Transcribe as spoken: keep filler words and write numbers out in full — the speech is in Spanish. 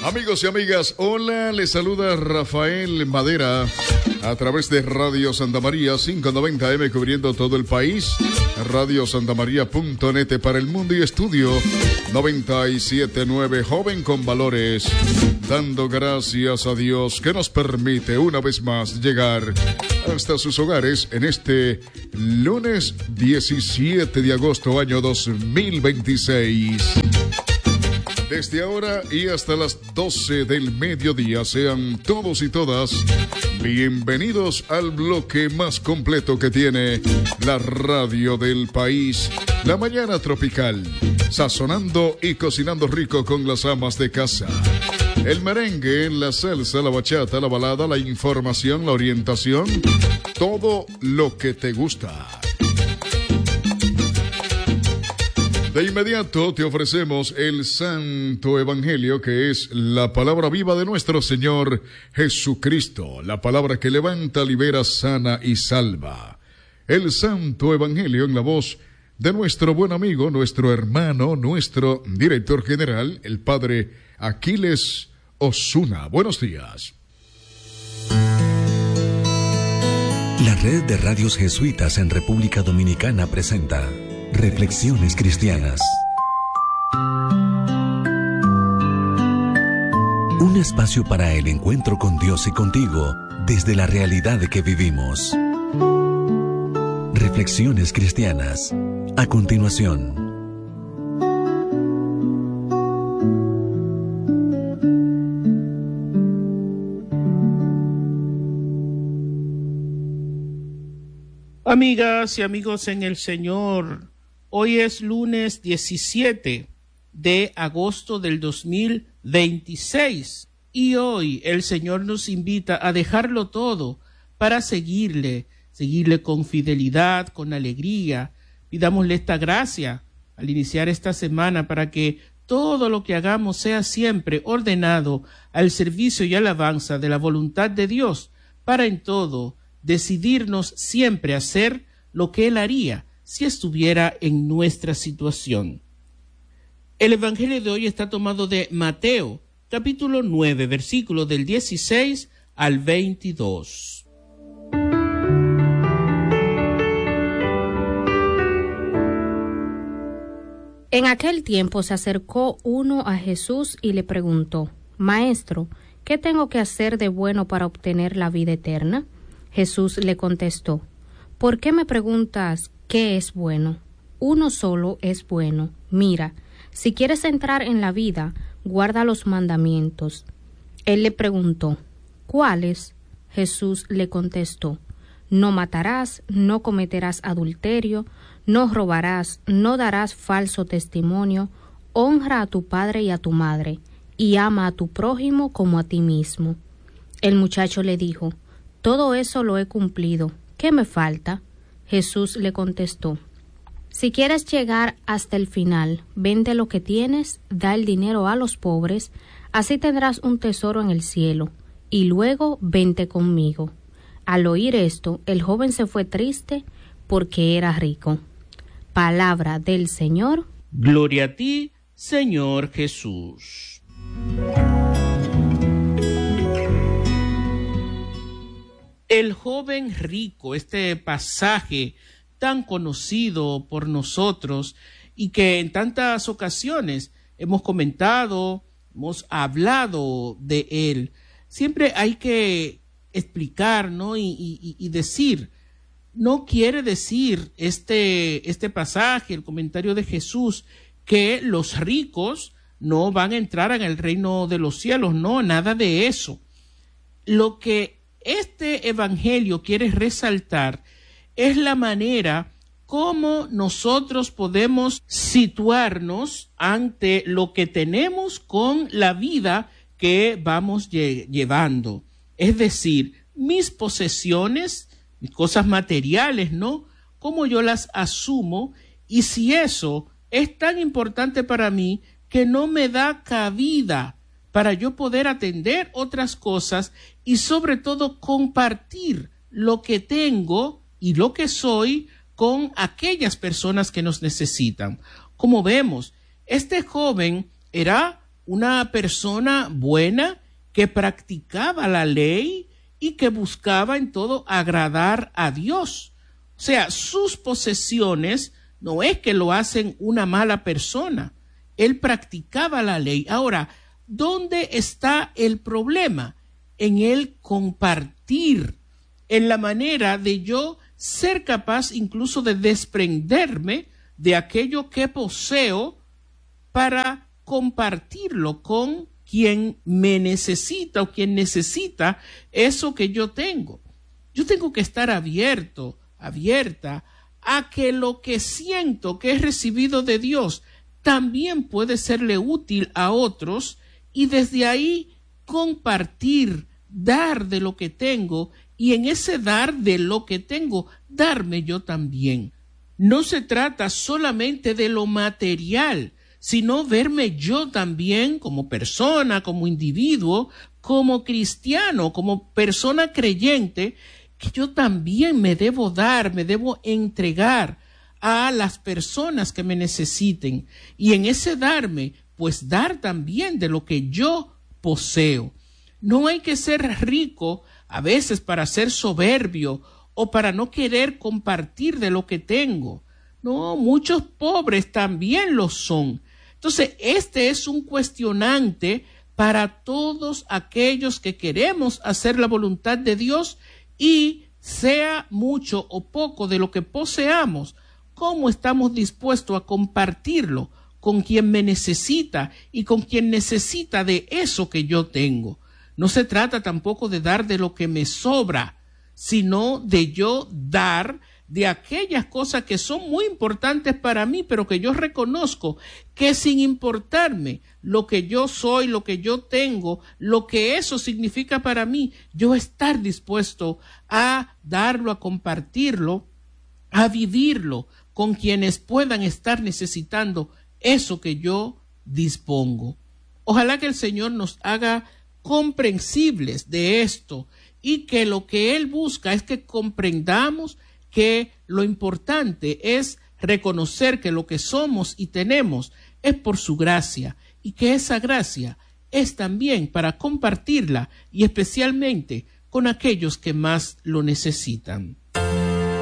Amigos y amigas, hola, les saluda Rafael Madera a través de Radio Santa María quinientos noventa eme cubriendo todo el país, radio santa maría punto net para el mundo y estudio noventa y siete punto nueve Joven con Valores, dando gracias a Dios que nos permite una vez más llegar hasta sus hogares en este lunes diecisiete de agosto año dos mil veintiséis. Desde ahora y hasta las doce del mediodía, sean todos y todas bienvenidos al bloque más completo que tiene la radio del país, La Mañana Tropical, sazonando y cocinando rico con las amas de casa. El merengue, la salsa, la bachata, la balada, la información, la orientación, todo lo que te gusta. De inmediato te ofrecemos el Santo Evangelio, que es la palabra viva de nuestro Señor Jesucristo, la palabra que levanta, libera, sana y salva. El Santo Evangelio en la voz de nuestro buen amigo, nuestro hermano, nuestro director general, el Padre Aquiles Osuna. Buenos días. La red de radios jesuitas en República Dominicana presenta Reflexiones Cristianas. Un espacio para el encuentro con Dios y contigo desde la realidad que vivimos. Reflexiones Cristianas. A continuación. Amigas y amigos en el Señor, hoy es lunes diecisiete de agosto del dos mil veintiséis y hoy el Señor nos invita a dejarlo todo para seguirle, seguirle con fidelidad, con alegría. Pidámosle esta gracia al iniciar esta semana para que todo lo que hagamos sea siempre ordenado al servicio y alabanza de la voluntad de Dios, para en todo decidirnos siempre a hacer lo que Él haría si estuviera en nuestra situación. El Evangelio de hoy está tomado de Mateo, capítulo nueve, versículos del dieciséis al veintidós. En aquel tiempo se acercó uno a Jesús y le preguntó: Maestro, ¿qué tengo que hacer de bueno para obtener la vida eterna? Jesús le contestó: ¿Por qué me preguntas qué es bueno? Uno solo es bueno. Mira, si quieres entrar en la vida, guarda los mandamientos. Él le preguntó: ¿Cuáles? Jesús le contestó: No matarás, no cometerás adulterio, no robarás, no darás falso testimonio, honra a tu padre y a tu madre, y ama a tu prójimo como a ti mismo. El muchacho le dijo: Todo eso lo he cumplido. ¿Qué me falta? Jesús le contestó: Si quieres llegar hasta el final, vende lo que tienes, da el dinero a los pobres, así tendrás un tesoro en el cielo, y luego vente conmigo. Al oír esto, el joven se fue triste porque era rico. Palabra del Señor. Gloria a ti, Señor Jesús. El joven rico, este pasaje tan conocido por nosotros y que en tantas ocasiones hemos comentado, hemos hablado de él. Siempre hay que explicar, ¿no? y, y, y decir, no quiere decir este, este pasaje, el comentario de Jesús, que los ricos no van a entrar en el reino de los cielos. No, nada de eso. Lo que este evangelio quiere resaltar es la manera como nosotros podemos situarnos ante lo que tenemos con la vida que vamos lle- llevando. Es decir, mis posesiones, mis cosas materiales, ¿no? Cómo yo las asumo y si eso es tan importante para mí que no me da cabida para yo poder atender otras cosas y sobre todo compartir lo que tengo y lo que soy con aquellas personas que nos necesitan. Como vemos, este joven era una persona buena que practicaba la ley y que buscaba en todo agradar a Dios. O sea, sus posesiones no es que lo hacen una mala persona. Él practicaba la ley. Ahora, ¿dónde está el problema? En el compartir, en la manera de yo ser capaz incluso de desprenderme de aquello que poseo para compartirlo con quien me necesita o quien necesita eso que yo tengo. Yo tengo que estar abierto, abierta a que lo que siento que he recibido de Dios también puede serle útil a otros y desde ahí compartir, dar de lo que tengo y en ese dar de lo que tengo, darme yo también. No se trata solamente de lo material, sino verme yo también como persona, como individuo, como cristiano, como persona creyente, que yo también me debo dar, me debo entregar a las personas que me necesiten. Y en ese darme, pues dar también de lo que yo poseo. No hay que ser rico a veces para ser soberbio o para no querer compartir de lo que tengo. No, muchos pobres también lo son. Entonces, este es un cuestionante para todos aquellos que queremos hacer la voluntad de Dios y sea mucho o poco de lo que poseamos, ¿cómo estamos dispuestos a compartirlo con quien me necesita y con quien necesita de eso que yo tengo? No se trata tampoco de dar de lo que me sobra, sino de yo dar de aquellas cosas que son muy importantes para mí, pero que yo reconozco que sin importarme lo que yo soy, lo que yo tengo, lo que eso significa para mí, yo estar dispuesto a darlo, a compartirlo, a vivirlo con quienes puedan estar necesitando eso que yo dispongo. Ojalá que el Señor nos haga comprensibles de esto y que lo que Él busca es que comprendamos que lo importante es reconocer que lo que somos y tenemos es por su gracia y que esa gracia es también para compartirla y especialmente con aquellos que más lo necesitan.